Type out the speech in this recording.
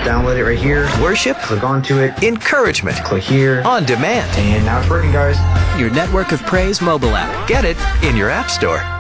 download it right here. Worship, Click onto it. encouragement, Click here. on demand. And now it's working, guys. Your Network of Praise mobile app. Get it in your app store.